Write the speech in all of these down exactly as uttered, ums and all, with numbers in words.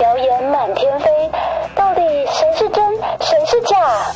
谣言满天飞，到底谁是真谁是假？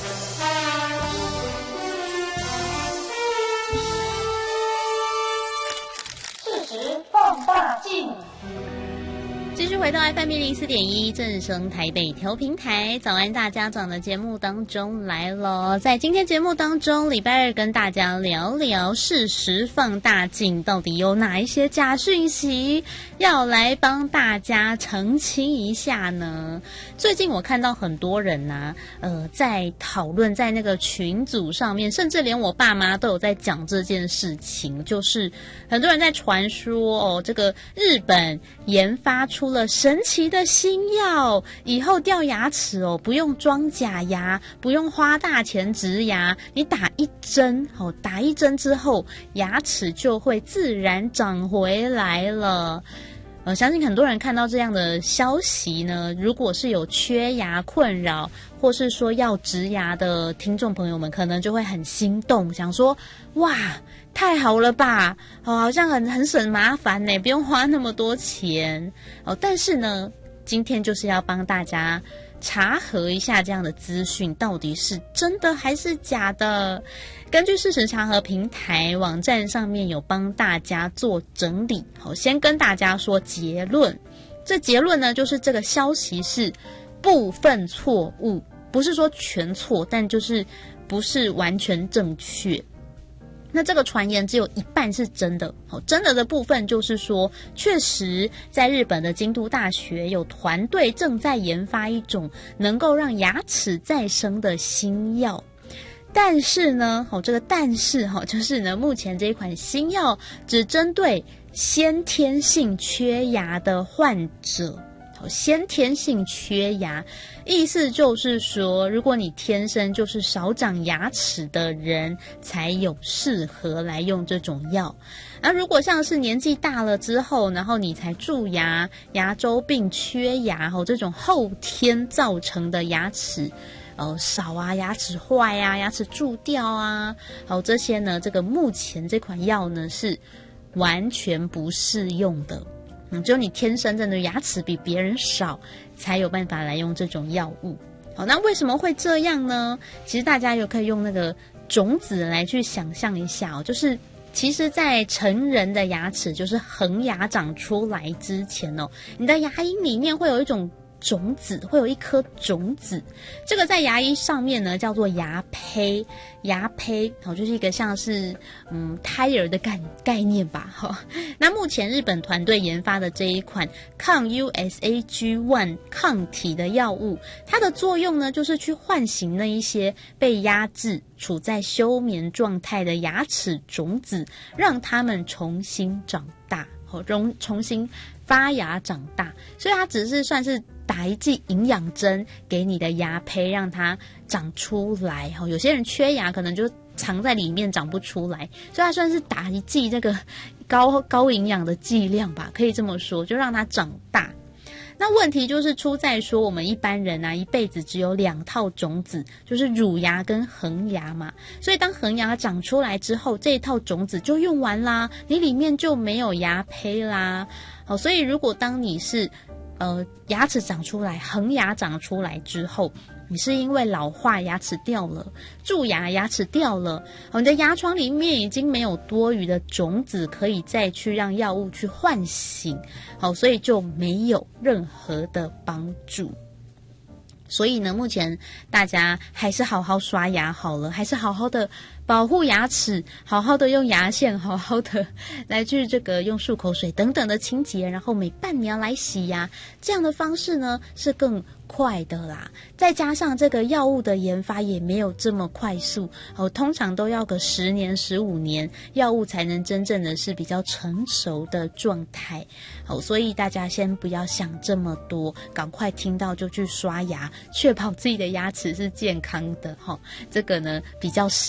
事实放大镜。继续回到 F M 一零四点一正声台北调频台早安大家长的节目当中来了。在今天节目当中，礼拜二跟大家聊聊事实放大镜到底有哪一些假讯息要来帮大家澄清一下呢？最近我看到很多人啊，呃，在讨论，在那个群组上面，甚至连我爸妈都有在讲这件事情，就是很多人在传说哦，这个日本研发出了神奇的新药，以后掉牙齿哦，不用装假牙，不用花大钱植牙，你打一针哦，打一针之后，牙齿就会自然长回来了。呃，相信很多人看到这样的消息呢，如果是有缺牙困扰，或是说要植牙的听众朋友们，可能就会很心动，想说哇，太好了吧，哦，好像很很省麻烦呢，不用花那么多钱哦。但是呢，今天就是要帮大家查核一下这样的资讯到底是真的还是假的。根据事实查核平台网站上面有帮大家做整理，好，先跟大家说结论。这结论呢，就是这个消息是部分错误，不是说全错，但就是不是完全正确。那这个传言只有一半是真的，好，真的的部分就是说，确实在日本的京都大学有团队正在研发一种能够让牙齿再生的新药。但是呢，好，这个但是哈，就是呢，目前这一款新药只针对先天性缺牙的患者。先天性缺牙，意思就是说，如果你天生就是少长牙齿的人，才有适合来用这种药。而如果像是年纪大了之后，然后你才蛀牙、牙周病、缺牙，这种后天造成的牙齿呃少啊、牙齿坏啊、牙齿蛀掉啊，好，这些呢，这个目前这款药呢是完全不适用的。嗯，只有你天生真的牙齿比别人少，才有办法来用这种药物。好，那为什么会这样呢？其实大家有可以用那个种子来去想象一下哦，就是其实在成人的牙齿，就是恒牙长出来之前哦，你的牙龈里面会有一种种子，会有一颗种子，这个在牙医上面呢叫做牙胚，牙胚好，就是一个像是嗯胎儿的概概念吧。好，那目前日本团队研发的这一款抗 U S A G 一 抗体的药物，它的作用呢就是去唤醒那一些被压制、处在休眠状态的牙齿种子，让它们重新长大，好，重重新发芽长大。所以它只是算是打一剂营养针给你的牙胚，让它长出来。有些人缺牙可能就藏在里面长不出来，所以它算是打一剂这个高高营养的剂量吧，可以这么说，就让它长大。那问题就是出在说，我们一般人啊，一辈子只有两套种子，就是乳牙跟恒牙嘛。所以当恒牙长出来之后，这一套种子就用完啦，你里面就没有牙胚啦。好，所以如果当你是呃牙齿长出来，恒牙长出来之后，你是因为老化牙齿掉了，蛀牙牙齿掉了，你的牙床里面已经没有多余的种子可以再去让药物去唤醒，好，所以就没有任何的帮助。所以呢，目前大家还是好好刷牙好了，还是好好的保护牙齿，好好的用牙线，好好的来去这个用漱口水等等的清洁，然后每半年来洗牙，这样的方式呢是更快的啦。再加上这个药物的研发也没有这么快速，哦，通常都要个十年、十五年，药物才能真正的是比较成熟的状态。好，所以大家先不要想这么多，赶快听到就去刷牙，确保自己的牙齿是健康的哈。这个呢比较实际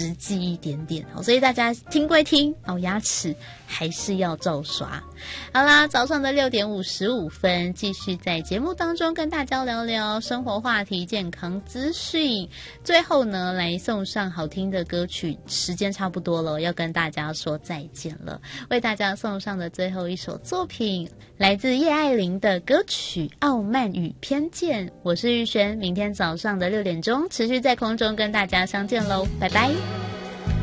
一点点哦，所以大家听归听哦，牙齿还是要照刷。好啦，早上的六点五十五分，继续在节目当中跟大家聊聊生活话题、健康资讯。最后呢，来送上好听的歌曲，时间差不多了，要跟大家说再见了。为大家送上的最后一首作品，来自叶爱玲的歌曲《傲慢与偏见》。我是玉璇，明天早上的六点钟持续在空中跟大家相见喽，拜拜。